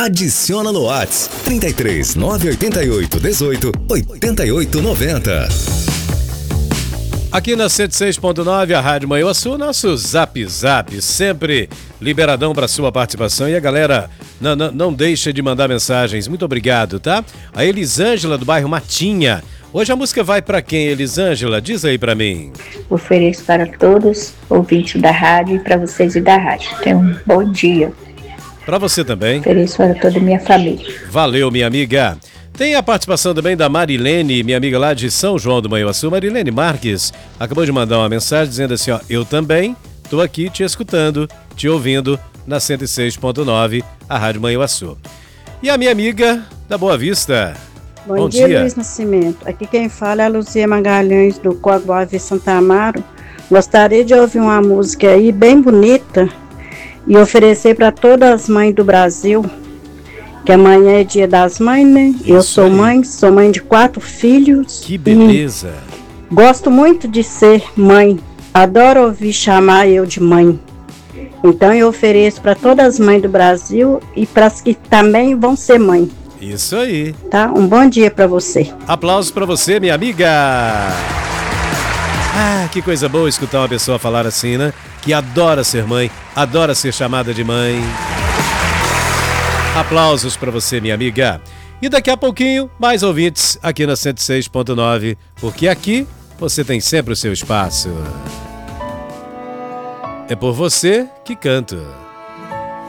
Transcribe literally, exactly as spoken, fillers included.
Adiciona no WhatsApp trinta e três, nove oito oito, dezoito, oitenta e oito noventa. Aqui na cento e seis ponto nove, a Rádio Manhuaçu, nosso Zap Zap, sempre liberadão para sua participação. E a galera, não, não, não deixa de mandar mensagens. Muito obrigado, tá? A Elisângela, do bairro Matinha. Hoje a música vai para quem, Elisângela? Diz aí para mim. Ofereço para todos ouvintes da rádio e para vocês e da rádio. Tenham um bom dia. Para você também. Ofereço para toda a minha família. Valeu, minha amiga. Tem a participação também da Marilene, minha amiga lá de São João do Manhuaçu. Marilene Marques acabou de mandar uma mensagem dizendo assim, ó, eu também tô aqui te escutando, te ouvindo na cento e seis ponto nove, a Rádio Manhuaçu. E a minha amiga da Boa Vista. Bom, Bom dia, dia, Luiz Nascimento. Aqui quem fala é a Luzia Magalhães, do Código Boa Vista Santa Amaro. Gostaria de ouvir uma música aí bem bonita e oferecer para todas as mães do Brasil, que amanhã é dia das mães, né? Isso eu sou aí. mãe, sou mãe de quatro filhos. Que beleza. Gosto muito de ser mãe. Adoro ouvir chamar eu de mãe. Então eu ofereço para todas as mães do Brasil e para as que também vão ser mãe. Isso aí. Tá? Um bom dia para você. Aplausos para você, minha amiga. Ah, que coisa boa escutar uma pessoa falar assim, né? Que adora ser mãe, adora ser chamada de mãe. Aplausos para você, minha amiga. E daqui a pouquinho, mais ouvintes aqui na cento e seis ponto nove, porque aqui você tem sempre o seu espaço. É por você que canto.